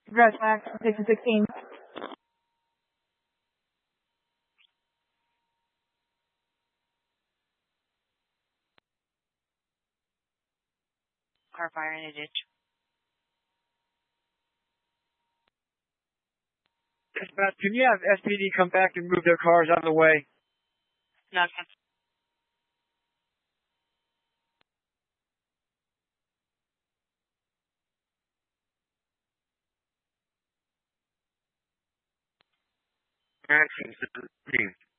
Congrats, Max. 6 and 16. Car fire in a ditch. Dispatch, can you have SPD come back and move their cars out of the way? No, Action 17.